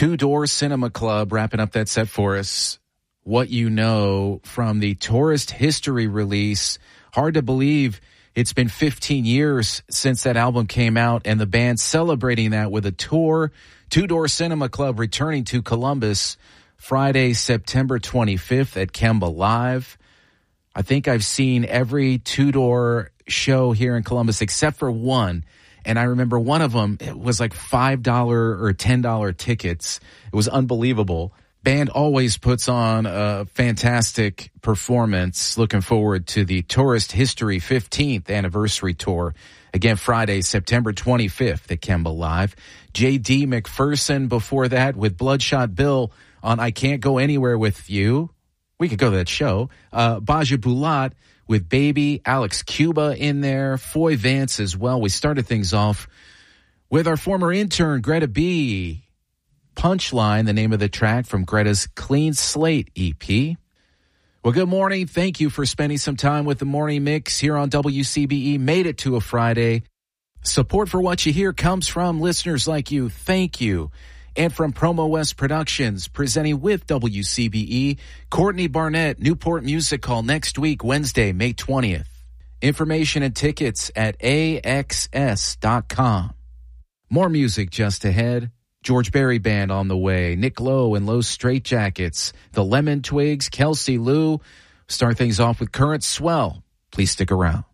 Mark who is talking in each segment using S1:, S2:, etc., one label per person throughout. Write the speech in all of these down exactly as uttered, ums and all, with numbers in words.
S1: Two Door Cinema Club wrapping up that set for us. What You Know from the Tourist History release. Hard to believe it's been fifteen years since that album came out, and the band celebrating that with a tour. Two Door Cinema Club returning to Columbus Friday, September twenty-fifth at Kemba Live. I think I've seen every Two Door show here in Columbus except for one. And I remember one of them, it was like five dollars or ten dollars tickets. It was unbelievable. Band always puts on a fantastic performance. Looking forward to the Tourist History fifteenth Anniversary Tour. Again, Friday, September twenty-fifth at Kemba Live. J D McPherson before that with Bloodshot Bill on I Can't Go Anywhere With You. We could go to that show. Uh, Baja Bulat with Baby. Alex Cuba in there. Foy Vance as well. We started things off with our former intern, Greta B. Punchline, the name of the track from Greta's Clean Slate E P. Well, good morning. Thank you for spending some time with the Morning Mix here on W C B E. Made it to a Friday. Support for what you hear comes from listeners like you. Thank you. And from Promo West Productions, presenting with W C B E, Courtney Barnett, Newport Music Hall next week, Wednesday, May twentieth. Information and tickets at A X S dot com. More music just ahead. George Berry Band on the way. Nick Lowe and Low Straitjackets. The Lemon Twigs, Kelsey Lou. Start things off with Current Swell. Please stick around.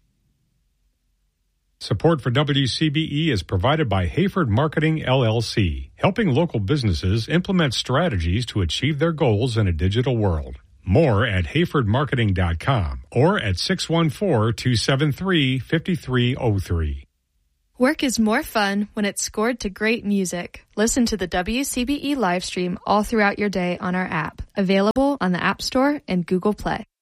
S2: Support for W C B E is provided by Hayford Marketing, L L C, helping local businesses implement strategies to achieve their goals in a digital world. More at hayford marketing dot com or at six one four, two seven three, five three zero three.
S3: Work is more fun when it's scored to great music. Listen to the W C B E live stream all throughout your day on our app, available on the App Store and Google Play.